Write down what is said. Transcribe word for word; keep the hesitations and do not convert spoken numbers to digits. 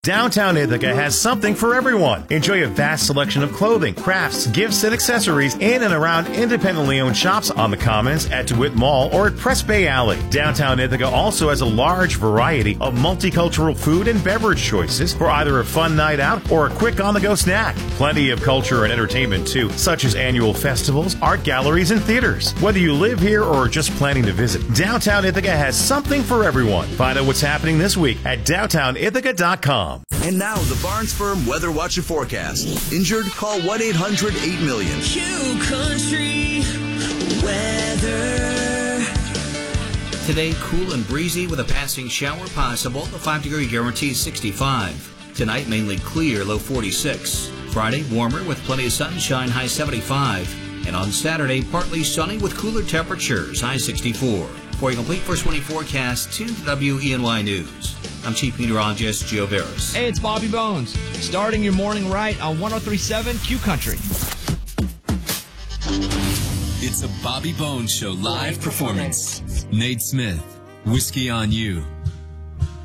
Downtown Ithaca has something for everyone. Enjoy a vast selection of clothing, crafts, gifts, and accessories in and around independently owned shops on the Commons, at DeWitt Mall, or at Press Bay Alley. Downtown Ithaca also has a large variety of multicultural food and beverage choices for either a fun night out or a quick on-the-go snack. Plenty of culture and entertainment, too, such as annual festivals, art galleries, and theaters. Whether you live here or are just planning to visit, Downtown Ithaca has something for everyone. Find out what's happening this week at downtown ithaca dot com. And now the Barnes Firm Weather Watch and Forecast. Injured? Call one eight hundred eight million. Q Country Weather. Today, cool and breezy with a passing shower possible. The five-degree guarantee is sixty-five. Tonight, mainly clear, low forty-six. Friday, warmer with plenty of sunshine, high seventy-five. And on Saturday, partly sunny with cooler temperatures, high sixty-four. For a complete first twenty forecast, tune to W E N Y News. I'm Chief Meteorologist Gio Veras. Hey, it's Bobby Bones. Starting your morning right on one oh three point seven Q Country. It's a Bobby Bones Show live performance. Nate Smith, Whiskey on You.